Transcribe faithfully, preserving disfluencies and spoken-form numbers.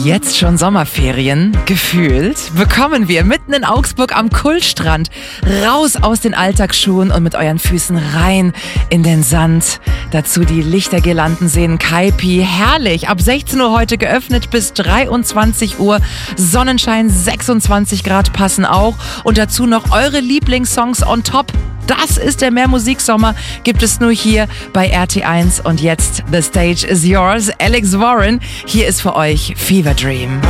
Jetzt schon Sommerferien? Gefühlt bekommen wir mitten in Augsburg am Kultstrand. Raus aus den Alltagsschuhen und mit euren Füßen rein in den Sand. Dazu die Lichtergirlanden sehen Kaipi. Herrlich. Ab sechzehn Uhr heute geöffnet bis dreiundzwanzig Uhr. Sonnenschein, sechsundzwanzig Grad passen auch. Und dazu noch eure Lieblingssongs on top. Das ist der Mehrmusiksommer, gibt es nur hier bei R T eins. Und jetzt, the stage is yours. Alex Warren, hier ist für euch Fever Dream.